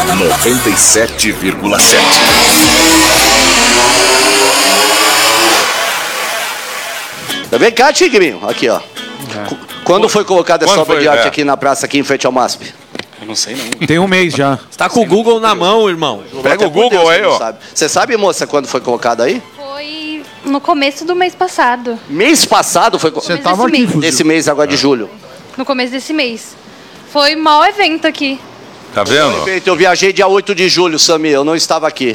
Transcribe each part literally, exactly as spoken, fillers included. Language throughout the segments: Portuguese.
noventa e sete vírgula sete. Vem cá, Tigrinho. Aqui, ó. É. Quando foi colocada essa obra de arte é. aqui na praça, aqui em frente ao M A S P? Eu não sei, não. Tem um mês já. Você tá com o Google na mão, irmão. Pega o Google aí, ó. Você sabe, moça, quando foi colocada aí? Foi no começo do mês passado. Mês passado foi... Você tava aqui, mês. Desse mês agora de julho. No começo desse mês. Foi o maior evento aqui. Tá vendo? Eu viajei dia oito de julho, Samir. Eu não estava aqui.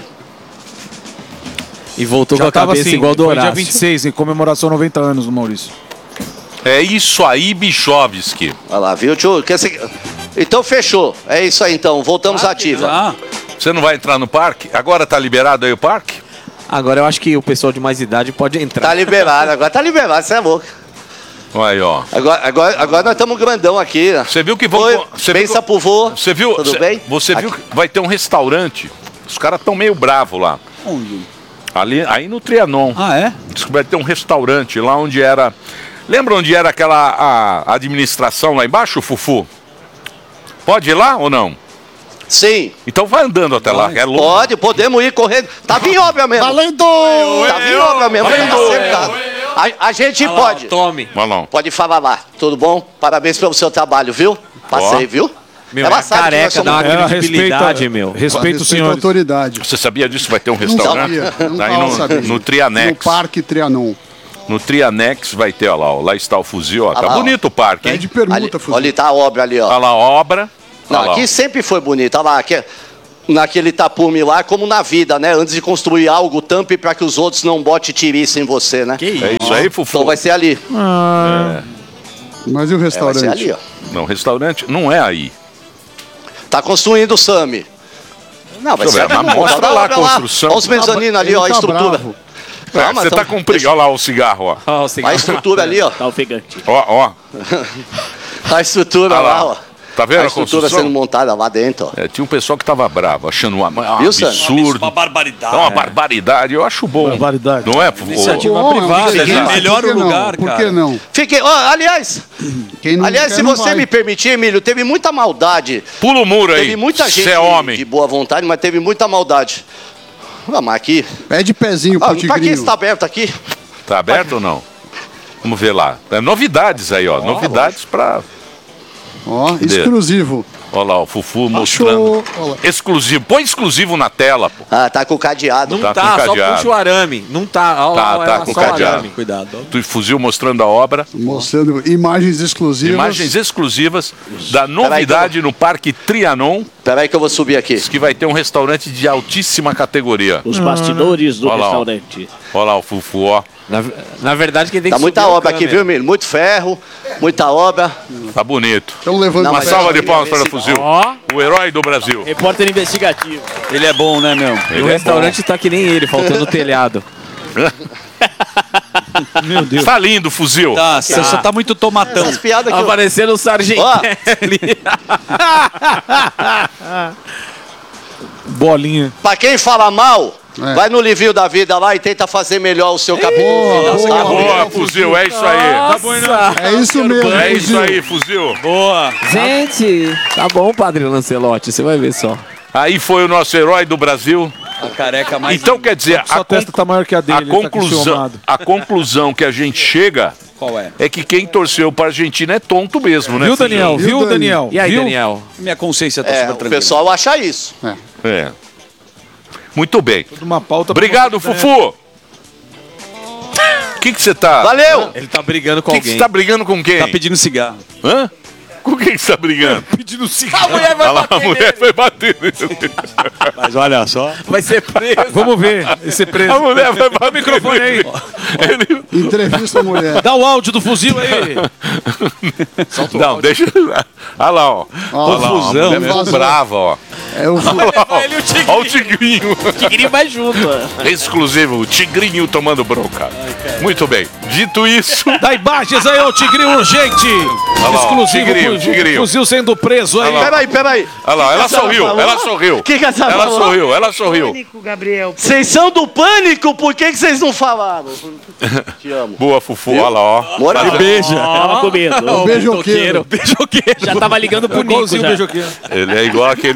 E voltou já com a cabeça assim, igual do Horácio. Dia vinte e seis, em comemoração noventa anos do Maurício. É isso aí, Bichovski. Olha lá, viu, tio? Então fechou. É isso aí, então. Voltamos à ativa. Ah, você não vai entrar no parque? Agora tá liberado aí o parque? Agora eu acho que o pessoal de mais idade pode entrar. Tá liberado, agora tá liberado, você é louco. Aí, ó. Agora, agora, agora nós estamos grandão aqui. Você viu que vão... Você pensa pro vô. Você viu? Tudo cê, bem? Você aqui. viu que vai ter um restaurante. Os caras estão meio bravos lá. Onde? Ali, aí no Trianon. Ah, é? Diz que vai ter um restaurante lá onde era... Lembra onde era aquela a administração lá embaixo, Fufu? Pode ir lá ou não? Sim. Então vai andando até lá. É louco. Pode, podemos ir correndo. Tá em obra mesmo. Valendo! Tá em obra mesmo. Tá cercado. A, a gente Olha pode. Lá, tome. Pode falar lá. Tudo bom? Parabéns pelo seu trabalho, viu? Passei, viu? Meu, ela é careca, dá uma credibilidade, meu. Respeito, senhor. a autoridade. Você sabia disso? Vai ter um restaurante? Não sabia. Não aí no, sabia. no Trianex. No Parque Trianon. No Trianex vai ter, ó lá, ó, lá está o fuzil, ó. Tá lá, bonito ó. o parque, hein? É de permuta, ali, fuzil. olha, tá a obra ali, ó. Olha lá, a obra. Não, olha aqui lá, sempre foi bonito. Olha lá, aqui, naquele tapume lá, como na vida, né? Antes de construir algo, tampe para que os outros não botem tiriça em você, né? Que isso? É isso aí, Fufu? Então vai ser ali. Ah. É. Mas e o restaurante? É, vai ser ali, ó. Não, restaurante não é aí. Tá construindo o Sami. Não, vai ser ali. Mas mostra lá a construção. Olha os mezaninos ali, ó, a estrutura. Calma, você tá com preguiça. Olha lá o cigarro, ó. Oh, o cigarro. A estrutura ali, ó. Tá ofegante. Ó, ó. A estrutura lá, ó. Tá vendo a, a estrutura sendo montada lá dentro, ó. É, tinha um pessoal que tava bravo, achando um Viu, absurdo. Uma barbaridade. É uma barbaridade, eu acho bom. Barbaridade. Não é? Iniciativa Bom, privada, é é melhor o lugar, Por cara. que não? Fiquei, ó, aliás, Quem não aliás, quer, se não você vai. me permitir, Emílio, teve muita maldade. Pula o muro aí. Teve muita gente Cê é homem. de boa vontade, mas teve muita maldade. Vamos aqui. Pede pezinho Ah, pro pra que Tigrinho. está aberto aqui? Tá aberto ou não? Vamos ver lá. É novidades aí, ó. Oh, novidades pra... Ó, Cadê? exclusivo. Olha lá, o Fufu mostrando. Olha. Exclusivo. Põe exclusivo na tela, pô. Ah, tá com o cadeado. Não Tá tá, com só cadeado. puxa o arame. Não tá. Olha Tá, lá, tá olha com só o cadeado. arame. Cuidado. Tu fuzil mostrando a obra. Mostrando imagens exclusivas. Imagens exclusivas da novidade no Parque Trianon. Peraí que eu vou subir aqui. Diz que vai ter um restaurante de altíssima categoria. Os bastidores do Olha lá, ó. restaurante. Olha lá o Fufu, ó. Na, na verdade, quem tem Tá que muita subir é o obra aqui, câmera. viu, Emílio? Muito ferro, muita obra. Tá bonito. Estão levando Não, Uma mas salva é- de palmas para o esse- Fuzil. Ó. O herói do Brasil. Repórter investigativo. Ele é bom, né, meu? E o restaurante tá que nem ele, faltando o telhado. Meu Deus. Tá lindo, Fuzil. Tá, você só tá muito tomatão. Essas piadas que eu... Aparecendo o Sargentelli. Bolinha. Pra quem fala mal, É. vai no livrinho da vida lá e tenta fazer melhor o seu capítulo. boa, Tá boa. Boa, Fuzil, é isso aí. Nossa. É isso mesmo. É isso Fuzil. aí, Fuzil. Boa. Gente, tá bom, Padre Lancelotti, você vai ver só. Aí foi o nosso herói do Brasil. A careca mais... Então, quer dizer, Sua a, testa tá maior que a dele. a ele tá com conclusão, ciúmado. a conclusão que a gente chega Qual é? é que quem torceu para a Argentina é tonto mesmo, né? Viu, Fuzil? Daniel? Viu, Viu, Dani? Daniel? E aí, Viu? Daniel? Minha consciência tá É, super o tranquila. pessoal acha isso. É. Muito bem. Toda uma pauta pra Obrigado, você, né? Fufu. O que que você tá... Valeu! Ele tá brigando com O que que alguém. você tá brigando com quem? Tá pedindo cigarro. Hã? Com quem que você tá brigando? Pedindo cigarro. A mulher vai Olha lá, bater a mulher nele. foi bater nele. Mas olha só. Vai ser preso. Vamos ver esse preso. A mulher vai Dá bater o microfone aí. Ele... Entrevista a mulher. Dá o áudio do fuzil aí. Não, deixa... Olha lá, ó. Ó, Olha lá, ó. A confusão, mulher né? ficou brava, ó. É o Ele e o Tigrinho. Olha o Tigrinho. O Tigrinho vai junto. ó. Exclusivo, o Tigrinho tomando bronca. Muito bem. Dito isso... Dá imagens aí, ó, Tigrinho urgente. lá, ó, Exclusivo, Tigrinho, fuzil, Tigrinho. fuzil sendo preso aí. Peraí, peraí. Olha lá, ela que a senhora sorriu, falou? ela sorriu. Que que a senhora Ela falou? sorriu, ela sorriu. Pânico, Gabriel. Vocês são do pânico, por que que vocês não falaram? Te amo. Boa, Fufu, olha lá, ó. Bora, Beija. Tava com medo. beijoqueiro. Beijoqueiro. Já tava ligando pro Nico Igualzinho o já. beijoqueiro. Ele é igual aquele... Seu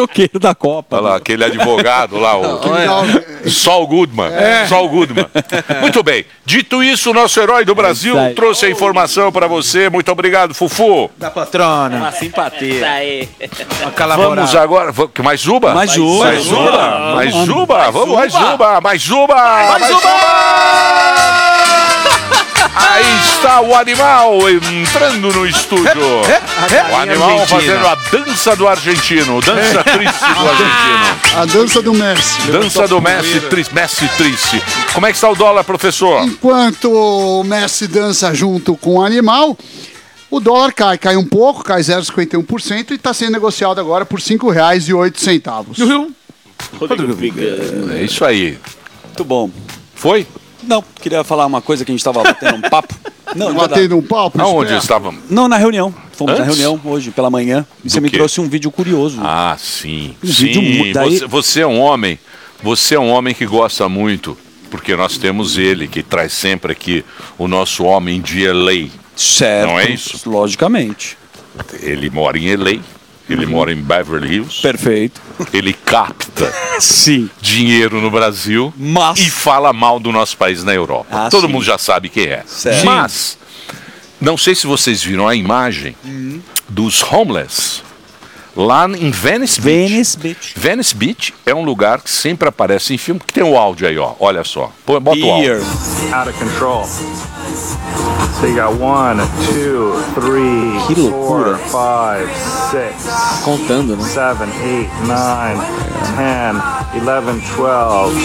choqueiro da Copa. Olha lá, aquele advogado lá, o Olha. Sol Goodman. Sol Goodman. Muito bem. Dito isso, o nosso herói do Brasil aí. trouxe a informação para você. Muito obrigado, Fufu. Da patrona. Uma simpatia. Isso aí. Uma colaborada. Vamos agora. va- Mais Juba? Mais Juba. Mais Juba. Mais Juba. Vamos, mais Juba. Mais Juba. Mais Juba. Aí está o animal entrando no estúdio. O animal Argentina. fazendo a dança do argentino. Dança triste do argentino. A dança do Messi. Dança do Messi, tri, Messi triste. Como é que está o dólar, professor? Enquanto o Messi dança junto com o animal, o dólar cai. Cai um pouco, cai zero vírgula cinquenta e um por cento e está sendo negociado agora por cinco reais e oito centavos. Rodrigo Viga. É isso aí. Muito bom. Foi? Não, queria falar uma coisa que a gente estava batendo um papo. Não, não, Batendo um papo? Aonde esperto. estávamos? não, na reunião. Fomos na Antes? reunião hoje, pela manhã. E você me quê? trouxe um vídeo curioso. Ah, sim. Um vídeo Sim. mu- daí- Você, você é um homem. Você é um homem que gosta muito. Porque nós temos ele, que traz sempre aqui o nosso homem de L A. Certo. Não é isso? Logicamente. Ele mora em L A. Ele mora em Beverly Hills. Perfeito. Ele capta Sim. dinheiro no Brasil Mas- e fala mal do nosso país na Europa. Ah, Todo sim. mundo já sabe quem é. Certo. Mas, não sei se vocês viram a imagem dos homeless lá em Venice Beach. Venice Beach. Venice Beach é um lugar que sempre aparece em filme, que tem o áudio aí, ó. Olha só. Pô, bota o áudio. Beer. Out of control. So you got one, two, three, Que loucura. four, five, six, Contando, né? seven, eight, nine, ten, eleven, twelve,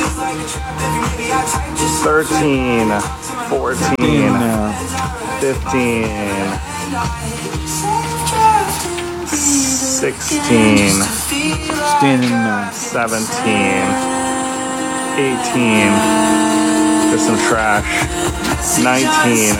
thirteen, fourteen, fifteen, sixteen, seventeen, eighteen. There's some trash. nineteen.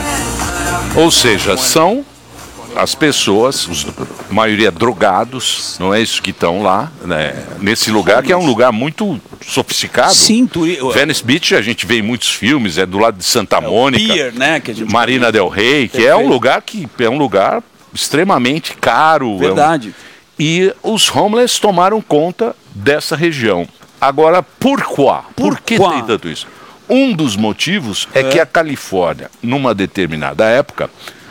Ou seja, são as pessoas, os, a maioria drogados, não é isso que estão lá, né, nesse lugar, que é um lugar muito sofisticado. Sim, turi... Venice Beach, a gente vê em muitos filmes, é do lado de Santa Mônica, Pier, né? Que a gente... Marina Del Rey, que é um lugar que é um lugar extremamente caro. Verdade. É um- E os homeless tomaram conta dessa região. Agora, por quê? Por que Pourquoi? tem tanto isso? Um dos motivos é, que a Califórnia, numa determinada época,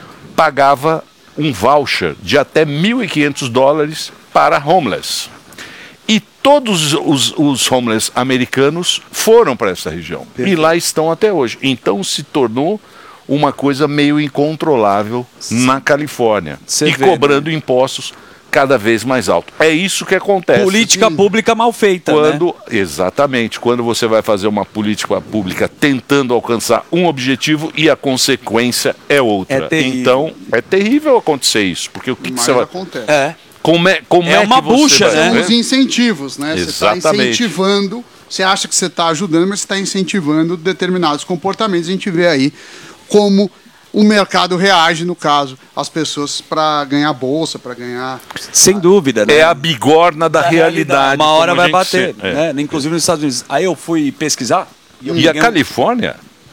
pagava um voucher de até mil e quinhentos dólares para homeless. E todos os, os homeless americanos foram para essa região. E lá estão até hoje. Então se tornou uma coisa meio incontrolável na Califórnia. Cê e vê, cobrando impostos cada vez mais alto. É isso que acontece. Política pública mal feita, né? Quando, exatamente, quando você vai fazer uma política pública tentando alcançar um objetivo e a consequência é outra. É terrível. Então, é terrível acontecer isso, porque o que, que Mas você vai... acontece. É. Como é, como É é, uma que você bucha, vai né? São ver? os incentivos, né? Você está Exatamente. incentivando, você acha que você está ajudando, mas você está incentivando determinados comportamentos. A gente vê aí como o mercado reage, no caso, as pessoas para ganhar bolsa, para ganhar... Sem dúvida, né? É a bigorna da, Da realidade. Uma hora como vai a gente bater, se- é. né? Inclusive nos Estados Unidos. Aí eu fui pesquisar. eu E a peguei um- Califórnia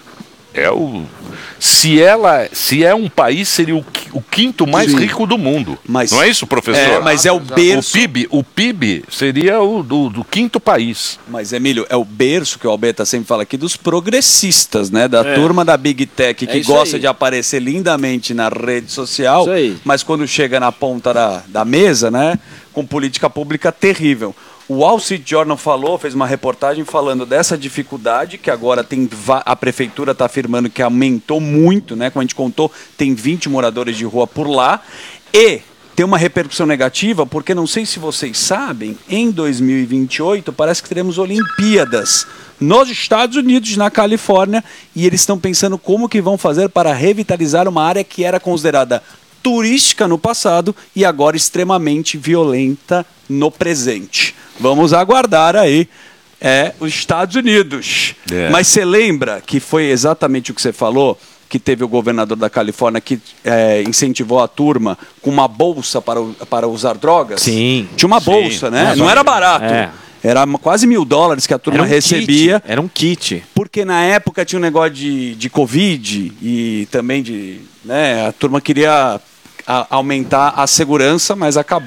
é o... Se ela, se é um país, seria o, qui- o quinto mais Sim. rico do mundo. Mas- Não é isso, professor? É, mas é o O berço. P I B, o P I B seria o do, do quinto país. Mas, Emílio, é o berço que o Alberta sempre fala aqui dos progressistas, né? Da turma da Big Tech que isso gosta aí. de aparecer lindamente na rede social, Isso aí. mas quando chega na ponta da, da mesa, né? Com política pública terrível. O Wall Street Journal falou, fez uma reportagem falando dessa dificuldade que agora tem va- a prefeitura está afirmando que aumentou muito, né? Como a gente contou, tem vinte moradores de rua por lá e tem uma repercussão negativa porque não sei se vocês sabem, em dois mil e vinte e oito parece que teremos Olimpíadas nos Estados Unidos, na Califórnia, e eles estão pensando como que vão fazer para revitalizar uma área que era considerada turística no passado e agora extremamente violenta no presente. Vamos aguardar aí é, os Estados Unidos. É. Mas você lembra que foi exatamente o que você falou, que teve o governador da Califórnia que é, incentivou a turma com uma bolsa para, u- para usar drogas? Sim. Tinha uma Sim. bolsa, né? Mas Não olha, era barato. é. Era quase mil dólares que a turma Era um recebia. kit, era um kit. Porque na época tinha um negócio de, de Covid e também de. Né, a turma queria a- aumentar a segurança, mas acabou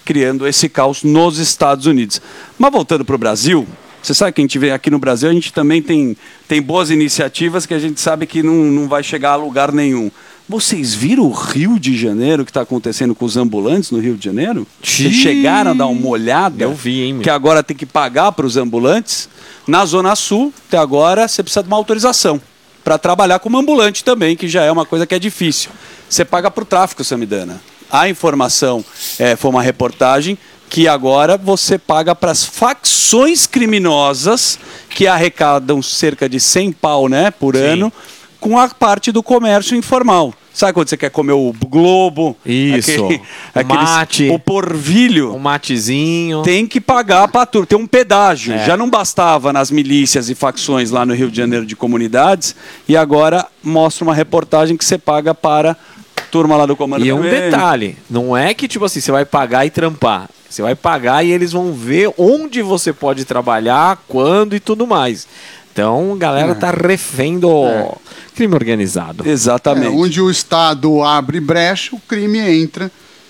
criando esse caos nos Estados Unidos. Mas voltando para o Brasil, você sabe que a gente vê aqui no Brasil, a gente também tem, tem boas iniciativas que a gente sabe que não, não vai chegar a lugar nenhum. Vocês viram o Rio de Janeiro, o que está acontecendo com os ambulantes no Rio de Janeiro? Vocês chegaram a dar uma olhada? Eu vi, hein, meu. Que agora tem que pagar para os ambulantes. Na Zona Sul, até agora, você precisa de uma autorização para trabalhar como ambulante também, que já é uma coisa que é difícil. Você paga para o tráfico, Samidana. A informação é, foi uma reportagem que agora você paga para as facções criminosas que arrecadam cerca de cem pau, né, por Sim. ano, com a parte do comércio informal. Sabe quando você quer comer o Globo? Isso. Aquele, O aqueles- mate. O porvilho. Um matezinho. Tem que pagar para tudo. Tem um pedágio. É. Já não bastava nas milícias e facções lá no Rio de Janeiro de comunidades. E agora mostra uma reportagem que você paga para a turma lá do Comando E um Vermelho. detalhe, não é que tipo assim, você vai pagar e trampar. Você vai pagar e eles vão ver onde você pode trabalhar, quando e tudo mais. Então, a galera É. tá refém do crime organizado. Exatamente. É, onde o Estado abre brecha, o crime entra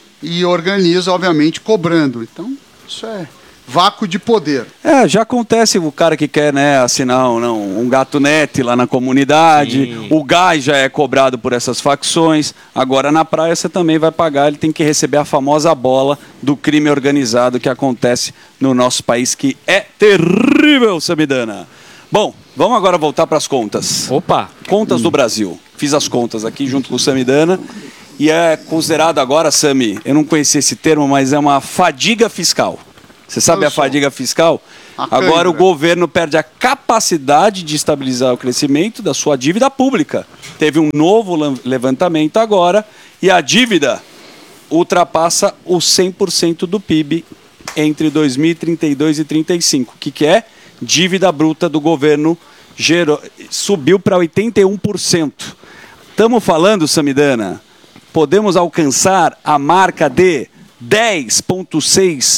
e organiza, obviamente, cobrando. Então, isso é vácuo de poder. É, já acontece o cara que quer, né, assinar um, não, um gato net lá na comunidade, Sim. o gás já é cobrado por essas facções, agora na praia você também vai pagar, ele tem que receber a famosa bola do crime organizado que acontece no nosso país, que é terrível, Samidana. Bom, vamos agora voltar para as contas. Opa! Contas do Brasil. Fiz as contas aqui junto com o Samidana. E é considerado agora, Sami, eu não conhecia esse termo, mas é uma fadiga fiscal. Você sabe Eu a sou. fadiga fiscal? A Agora o cãibra. governo perde a capacidade de estabilizar o crescimento da sua dívida pública. Teve um novo lan- levantamento agora e a dívida ultrapassa os cem por cento do P I B entre dois mil e trinta e dois e trinta e cinco. O que, que é? Dívida bruta do governo gerou, subiu para oitenta e um por cento. Estamos falando, Samidana, podemos alcançar a marca de dez vírgula seis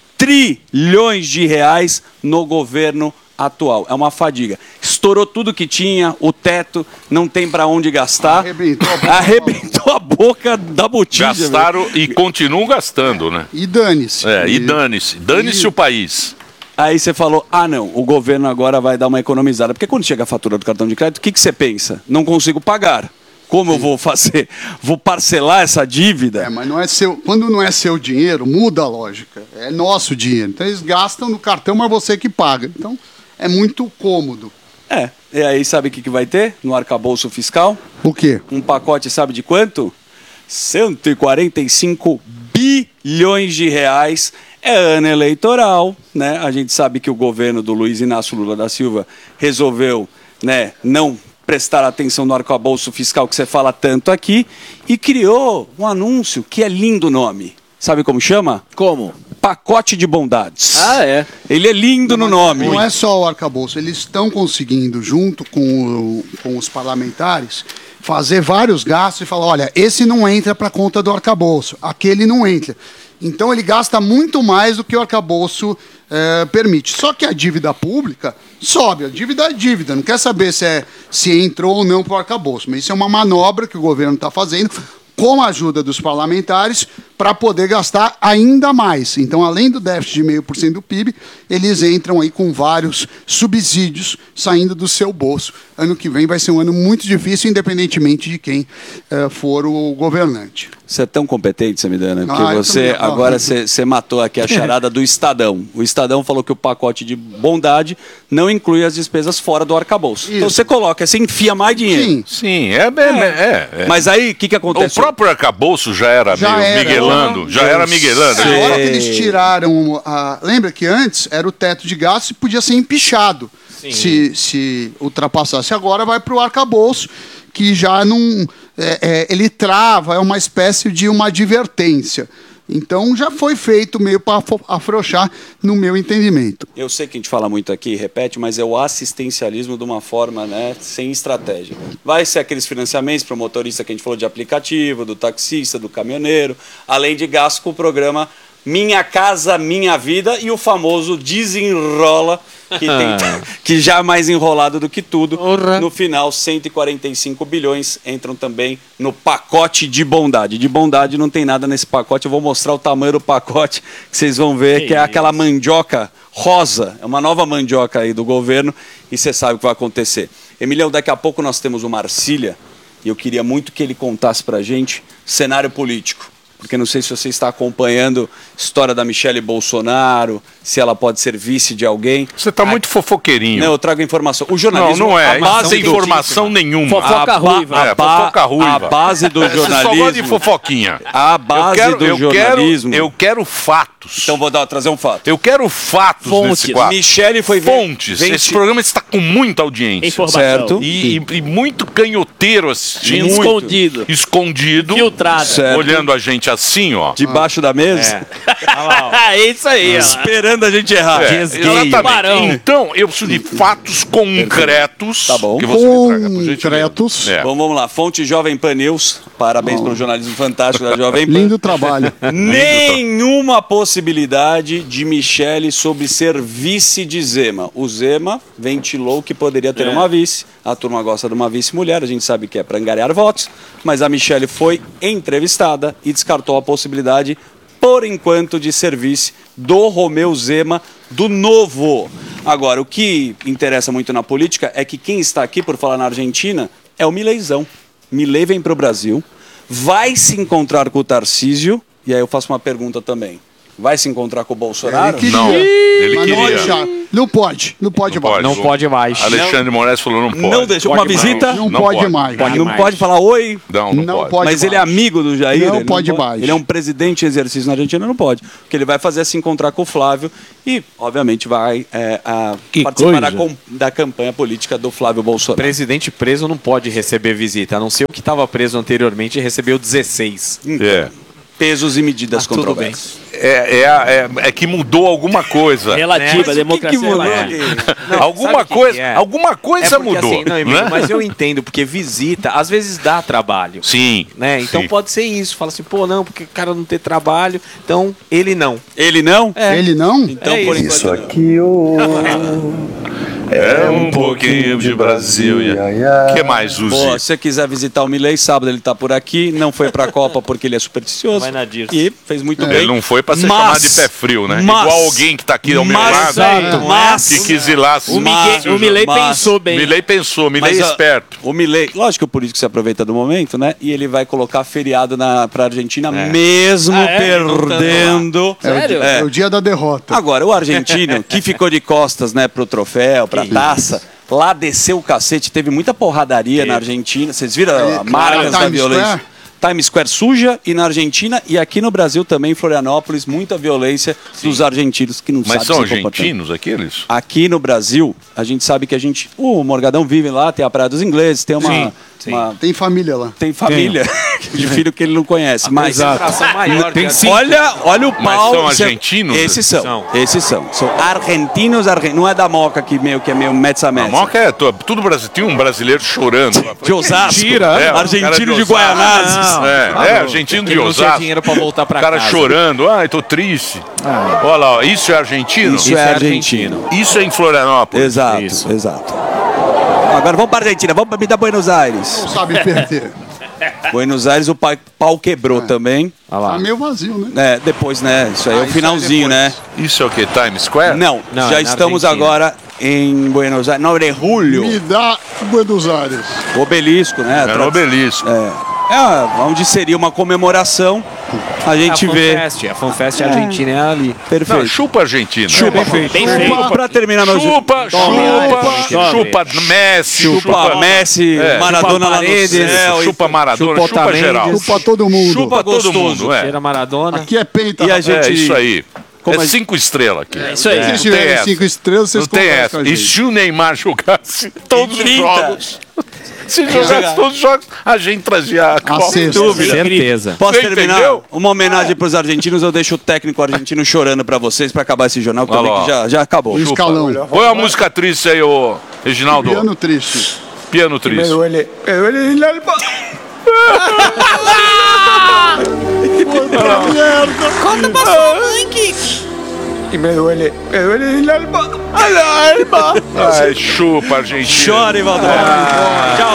trilhões de reais no governo atual. É uma fadiga. Estourou tudo que tinha, o teto, não tem para onde gastar. Arrebentou a boca. Arrebentou a boca da botija. Gastaram e continuam gastando, né? E dane-se. É, e dane-se. Dane-se e- o país. Aí você falou, ah não, o governo agora vai dar uma economizada. Porque quando chega a fatura do cartão de crédito, o que, que você pensa? Não consigo pagar. Como eu vou fazer? Vou parcelar essa dívida? É, mas não é seu. Quando não é seu dinheiro, muda a lógica. É nosso dinheiro. Então eles gastam no cartão, mas você que paga. Então é muito cômodo. É. E aí sabe o que, que vai ter no arcabouço fiscal? O quê? Um pacote, sabe de quanto? cento e quarenta e cinco bilhões de reais. É ano eleitoral, né? A gente sabe que o governo do Luiz Inácio Lula da Silva resolveu, né, não prestar atenção no arcabouço fiscal que você fala tanto aqui e criou um anúncio que é lindo o nome. Sabe como chama? Como? Pacote de bondades. Ah, é. Ele é lindo no nome. Não é só o arcabouço, eles estão conseguindo, junto com, o- com os parlamentares, fazer vários gastos e falar, olha, esse não entra para a conta do arcabouço, aquele não entra. Então ele gasta muito mais do que o arcabouço eh, permite. Só que a dívida pública sobe, a dívida é dívida, não quer saber se, é, se entrou ou não para o arcabouço, mas isso é uma manobra que o governo está fazendo com a ajuda dos parlamentares, para poder gastar ainda mais. Então, além do déficit de zero vírgula cinco por cento do P I B, eles entram aí com vários subsídios saindo do seu bolso. Ano que vem vai ser um ano muito difícil, independentemente de quem eh, for o governante. Você é tão competente, Samidana, porque Ah, eu você também. agora você você matou aqui a charada do Estadão. O Estadão falou que o pacote de bondade não inclui as despesas fora do arcabouço. Então Isso. você coloca, você enfia mais dinheiro. Sim, Sim, é bem. É, é. Mas aí, o que, que O acontece? próprio arcabouço já era Já meio era. miguelando. Já Eu era miguelando. na sei. hora que eles tiraram. A... Lembra que antes era o teto de gastos e podia ser empichado se, se ultrapassasse. Agora vai para o arcabouço, que já não. É, é, ele trava, é uma espécie de uma advertência. Então já foi feito meio para afrouxar, no meu entendimento. Eu sei que a gente fala muito aqui, repete, mas é o assistencialismo de uma forma, né, sem estratégia. Vai ser aqueles financiamentos para o motorista que a gente falou de aplicativo, do taxista, do caminhoneiro, além de gasto com o programa Minha Casa Minha Vida e o famoso desenrola, que, tem, que já é mais enrolado do que tudo. Porra. No final, cento e quarenta e cinco bilhões entram também no pacote de bondade. De bondade não tem nada nesse pacote. Eu vou mostrar o tamanho do pacote, que vocês vão ver, que, que é aquela mandioca rosa. É uma nova mandioca aí do governo e você sabe o que vai acontecer. Emiliano, daqui a pouco nós temos o Marcília e eu queria muito que ele contasse pra gente cenário político. Porque não sei se você está acompanhando a história da Michele Bolsonaro, se ela pode ser vice de alguém. Você está muito fofoqueirinho. Não, eu trago informação. O jornalismo... Não, não é. A base Não tem do- informação nenhuma. Fofoca a, ruiva. A, É, ba- fofoca ruiva. a base do Você só jornalismo... gosta de fofoquinha. A base eu quero, do eu jornalismo... Quero, eu quero fatos. Então vou dar, trazer um fato. Eu quero fatos Fontes. nesse quadro. Michele foi... ver- Fontes. venti- Esse programa está com muita audiência. Informação. Certo. E, e- e muito canhoteiro assistindo. Muito. Escondido. Escondido. Filtrado. Certo. Olhando a gente assim, ó. Debaixo da mesa. É isso aí, ó. Esperando a gente errar. É, exatamente. Tubarão. Então, eu preciso de fatos concretos. Tá bom. Que você me traga, por gentileza. Concretos. É. Bom, vamos lá. Fonte Jovem Pan News. Parabéns pelo jornalismo fantástico da Jovem Pan. Lindo trabalho. Nenhuma possibilidade de Michele sobre ser vice de Zema. O Zema ventilou que poderia ter uma vice. A turma gosta de uma vice-mulher, a gente sabe que é para angariar votos, mas a Michele foi entrevistada e descartou a possibilidade, por enquanto, de ser vice do Romeu Zema, do Novo. Agora, o que interessa muito na política é que quem está aqui, por falar na Argentina, é o Mileizão. Milei vem para o Brasil, vai se encontrar com o Tarcísio, e aí eu faço uma pergunta também. Vai se encontrar com o Bolsonaro? Ele queria. Não, ele Mas não queria. deixar. Não pode. Não pode Não mais. pode. Não pode mais. Alexandre Moraes falou não pode. Não deixou Pode uma mais. visita? Não, pode, mais. Pode não mais. pode falar oi? Não, não, Não pode. pode. Mas ele é mais. amigo do Jair? Não ele pode mais. Ele é um presidente em exercício na Argentina, não pode. O que ele vai fazer é se encontrar com o Flávio e, obviamente, vai é, a Que participar da, coisa. com- da campanha política do Flávio Bolsonaro. Presidente preso não pode receber visita, a não ser o que estava preso anteriormente e recebeu dezesseis. É. Pesos e medidas Ah, tudo controversas. É, é, é, é que mudou alguma coisa. Relativa, Né? democracia. que mudou relativa. aqui? Não, alguma sabe o que coisa, que é? alguma coisa É porque, mudou. assim, não, Emílio, né? mas eu entendo, porque visita, às vezes dá trabalho. Sim. Né? Então sim. pode ser isso. Fala assim, pô, não, porque o cara não ter trabalho, então ele não. Ele não? Ele não? Então, É por isso. enquanto, não. É um pouquinho de Brasil. O que mais, Uzi? Pô, se você quiser visitar o Milei, sábado ele tá por aqui. Não foi pra Copa porque ele é supersticioso. Vai na Dirce. E fez muito bem. Ele não foi pra ser Mas- chamado de pé frio, né? mas- Igual alguém que tá aqui ao meu mas- lado, Exato. Mas- que quis ir lá. O, Mas- Miguel, o Milei mas- pensou bem. Milei pensou, Milei Mas, é ó, esperto. O Milei, lógico que o político se aproveita do momento, né? E ele vai colocar feriado na, pra Argentina, mesmo Ah, é? perdendo. É o, Sério? dia- é o dia da derrota. Agora, o argentino, que ficou de costas, né, pro troféu, pra taça, lá desceu o cacete, teve muita porradaria na Argentina. Vocês viram É, a marcas da Times violência? Square? Times Square suja e na Argentina e aqui no Brasil também, em Florianópolis, muita violência dos argentinos que não Mas sabem são se comportar. argentinos aqueles? Aqui no Brasil, a gente sabe que a gente. O Morgadão vive lá, tem a Praia dos Ingleses, tem uma. Sim, sim. uma- Tem família lá. tem família de filho que ele não conhece. Mas Concentração maior. tem que a- cinco. Olha, olha o Mas pau. são Cê- argentinos? Esses são, São. Esses são. São argentinos, argentinos. Não é da Moca que meio que é meio metza A metza. Moca é to- tudo Brasil. Tinha um brasileiro chorando. De Osasco. É, um cara argentino de Osasco. Guaianazes. Não. É, Ah, é não. argentino Porque de ele não tinha Osasco. dinheiro pra voltar pra O cara casa. chorando. Ai, tô triste. Olha lá, ó, isso é argentino? Isso Isso é é argentino. Isso é em Florianópolis. Exato, Isso. exato. Agora vamos para a Argentina, vamos para me dar Buenos Aires. Não sabe perder. Buenos Aires, o pa- pau quebrou também. Olha lá. Tá meio vazio, né? É, depois, né? Isso aí é Ah, o isso finalzinho, aí né? Isso é o que? Times Square? Não, Não, já é na estamos Argentina. agora em Buenos Aires, nove de julho. Me dá Buenos Aires. O obelisco, né? É no Tra- obelisco. É. É, onde seria uma comemoração, a gente a vê. FanFest, a FanFest argentina é ali. Não, Perfeito. chupa Argentina. Chupa, Bem feito. Pra terminar, meu Chupa, chupa, Chove. chupa Messi, Chupa Messi, É. Maradona Chupa lá no Paredes, céu. chupa Maradona, chupa chupa, Otamendi. geral. Chupa todo mundo. Chupa todo gostoso. mundo, é. Cheira Maradona. Aqui é penta. E a rapaz. gente- É isso aí. Como é a gente- cinco estrelas aqui. É isso aí. Se vocês Não tem tiverem essa. cinco estrelas, vocês Não tem conversam essa. com a E gente. se o Neymar jogasse todos os trinta. jogos, se jogasse todos os jogos, a gente trazia a Copa. sexta. Dúvida. Certeza. Posso Você terminar? entendeu? Uma homenagem para os argentinos. Eu deixo o técnico argentino chorando para vocês para acabar esse jornal, que Olha também lá. que já, já acabou. O escalão. Põe uma música triste aí, ô Reginaldo. Piano triste. Piano triste. duele, me duele el alma. Conta pra sua mãe, Kiki. E me duele, me duele el alma. Al alma. Ai, chupa, Argentina. Chore, Valdão. Tchau,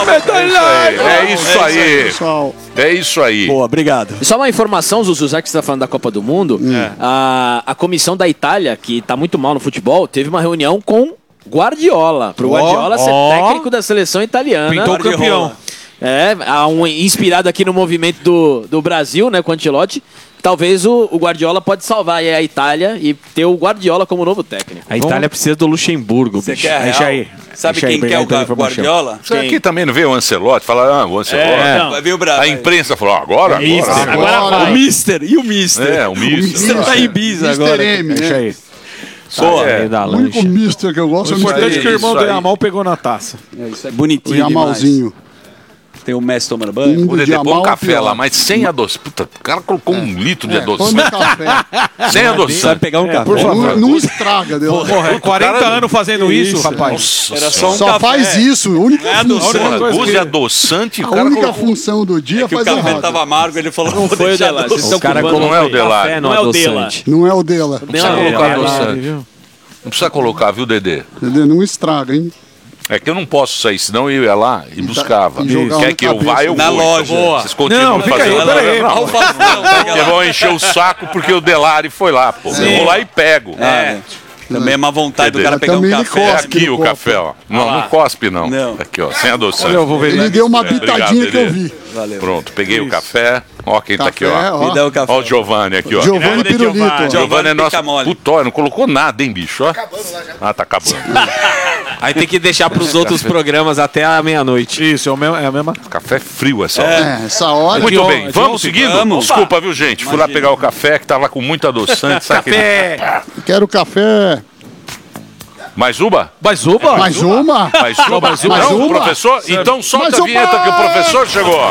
é isso aí. Pessoal. É isso aí. Boa, obrigado. E só uma informação, Zuzu, já que você está falando da Copa do Mundo, a, a comissão da Itália, que está muito mal no futebol, teve uma reunião com Guardiola, para o Guardiola ser ó. técnico da seleção italiana. Pintou o campeão. É, há um, inspirado aqui no movimento do, do Brasil, né, com o Ancelotti. Talvez o, o Guardiola pode salvar aí a Itália e ter o Guardiola como novo técnico. A Itália precisa do Luxemburgo, Você bicho. quer Deixa real? aí. Sabe Deixa aí, quem quer o obrigado pela informação. Guardiola? Isso aqui também não veio o Ancelotti? Fala, ah, o Ancelotti. É, não, viu, Bravo? A imprensa falou, agora, agora. Mister, agora. agora vai. O Mister, e o Mister? É, o Mister. Mister tá em Ibiza mister agora. M, Deixa né? aí. Boa. Tá aí da O único lancha. mister que eu gosto é O o importante mister é que o irmão isso do aí. Yamal pegou na taça. O Bonitinho Yamalzinho. demais. Tem o Messi tomando banho. Um O Dedê, põe Yamal um café pior. lá, mas sem adoçante. Puta, o cara colocou um litro de É, põe adoçante. no café. Sem Vai adoçante. pegar um café. por favor. Não, não estraga, Deus. Porra, é quarenta cara- anos fazendo isso, rapaz. Era só um Só café. faz isso. A única É função. adoçante. única coisa Use que- adoçante, o A cara única colocou... função do dia É que o faz café errado. tava amargo, ele falou, Não vou foi o deixar Delari. adoçante. Vocês estão Os caras culpando- Não é o colocam Delari. café no Não é o Dela. adoçante. Não é o dela. Não precisa Não, colocar é, adoçante. viu? Não precisa colocar, viu, Dedê? Entendeu? Não estraga, hein? É que eu não posso sair, senão eu ia lá e buscava. e jogava Quer na que eu cabeça. vá, eu Na vou. loja. Então, vocês continuam Não, fica aí, fazendo. peraí. Não, Olha o Faustão, pega porque lá. vão encher o saco porque o Delari foi lá, pô. Eu vou lá e pego. É. Também é uma vontade do Entendeu? cara pegar um Também ele café. É cospe aqui no o copo. café, ó. Não, não cospe, não. Não. Aqui, ó, sem adoçante. Eu vou ver. Ele deu uma É, obrigado, pitadinha que eu Dedê. vi. Valeu. Pronto, peguei o café. Ó quem tá aqui, Café, ó. Me dá o café. Ó o Giovanni aqui, ó. Giovanni Pirulito. ó. Giovanni é nosso Pica mole. putói, não colocou nada, hein, bicho? Ó. Ah, tá acabando. Aí tem que deixar pros outros programas até a meia-noite. Isso, é, o mesmo, é a mesma. Café frio essa hora. É, essa hora. Muito de bem, on- vamos de seguindo? vamos. Desculpa, viu, gente? Fui lá pegar o café que tava com muito adoçante. Sabe aquele- Café! Quero café. Mais uma? Mais uma? Mais uma? Mais uma? Mais Não, uma? professor? Então solta Mais a vinheta uma! que o professor chegou.